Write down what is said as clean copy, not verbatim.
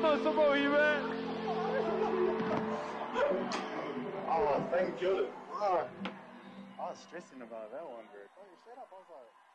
thought somebody, man. Oh, thank you. I was stressing about that one, bro. Oh, straight up, I was like.